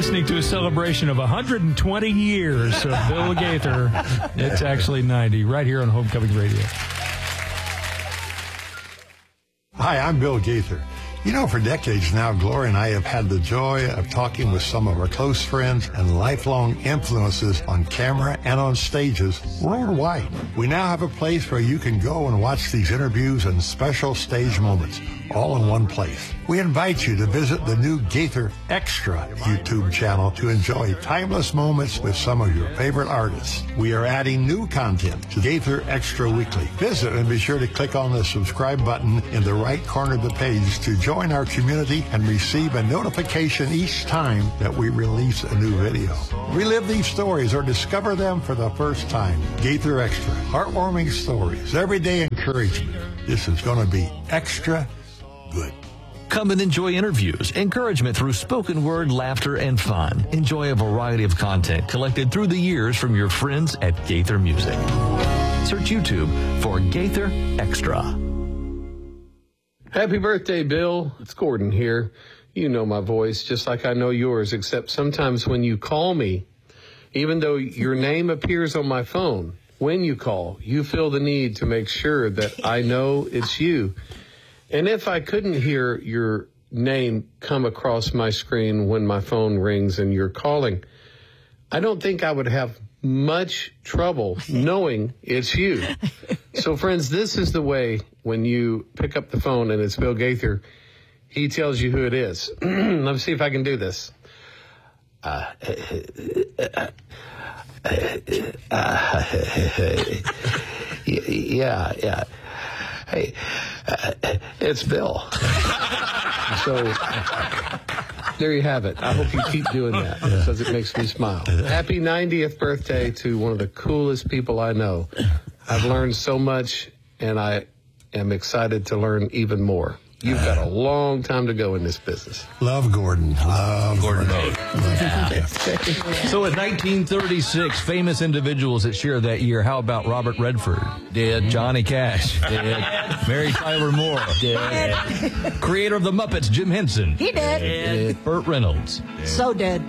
listening to a celebration of 120 years of Bill Gaither. It's actually 90, right here on Homecoming Radio. Hi, I'm Bill Gaither. You know, for decades now, Gloria and I have had the joy of talking with some of our close friends and lifelong influences on camera and on stages worldwide. We now have a place where you can go and watch these interviews and special stage moments, all in one place. We invite you to visit the new Gaither Extra YouTube channel to enjoy timeless moments with some of your favorite artists. We are adding new content to Gaither Extra Weekly. Visit and be sure to click on the subscribe button in the right corner of the page to join our community and receive a notification each time that we release a new video. Relive these stories or discover them for the first time. Gaither Extra, heartwarming stories, everyday encouragement. This is going to be extra good. Come and enjoy interviews, encouragement through spoken word, laughter, and fun. Enjoy a variety of content collected through the years from your friends at Gaither Music. Search YouTube for Gaither Extra. Happy birthday, Bill. It's Gordon here. You know my voice just like I know yours, except sometimes when you call me, even though your name appears on my phone, when you call, you feel the need to make sure that I know it's you. And if I couldn't hear your name come across my screen when my phone rings and you're calling, I don't think I would have much trouble knowing it's you. So, friends, this is the way when you pick up the phone and it's Bill Gaither, he tells you who it is. Let me see if I can do this. Yeah. Hey, it's Bill. So there you have it. I hope you keep doing that because it makes me smile. Happy 90th birthday to one of the coolest people I know. I've learned so much, and I am excited to learn even more. You've got a long time to go in this business. Love Gordon. Love Gordon. So in 1936, famous individuals that shared that year, how about Robert Redford? Dead. Johnny Cash? Dead. Mary Tyler Moore? Dead. Creator of the Muppets, Jim Henson? He did. Burt Reynolds? So dead.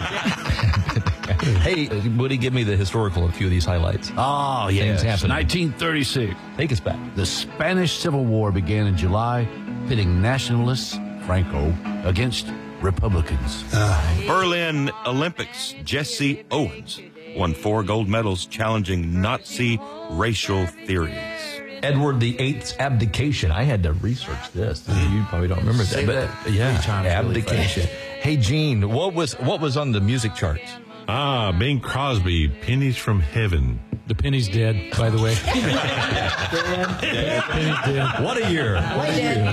Hey, Woody, give me the historical, a few of these highlights. Oh, yes. Things happening. 1936. Take us back. The Spanish Civil War began in July, pitting nationalists, Franco, against Republicans. Berlin Olympics, Jesse Owens won 4 gold medals challenging Nazi racial theories. Edward VIII's abdication. I had to research this. You probably don't remember that. Say But that yeah, 3 times abdication. really Hey, Gene, what was on the music charts? Bing Crosby, Pennies from Heaven. The penny's dead, by the way. What a year. What a year.